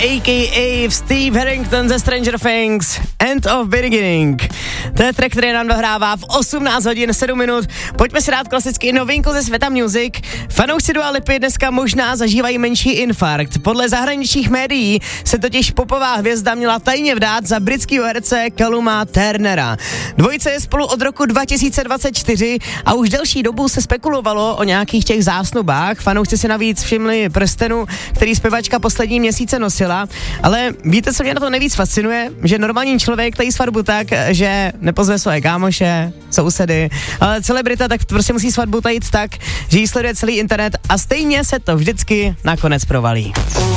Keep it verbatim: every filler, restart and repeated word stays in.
a k a. Steve Harrington ze Stranger Things, End of Beginning. To je track, který nám dohrává v osmnáct hodin sedm minut. Pojďme si dát klasicky novinku ze světa music. Fanoušci Dua Lipy dneska možná zažívají menší infarkt. Podle zahraničních médií se totiž popová hvězda měla tajně vdát za britského herce Calluma Turnera. Dvojice je spolu od roku dva tisíce dvacet čtyři a už delší dobu se spekulovalo o nějakých těch zásnubách. Fanoušci si navíc všimli prstenu, který zpěvačka poslední měsíce nosila, ale víte, co mě na to nejvíc fascinuje? Že normální člověk tají svatbu tak, že nepozve své kámoše, sousedy, ale celebrita tak prostě musí svatbu tajit tak, že jí sleduje celý internet a stejně se to vždycky nakonec provalí.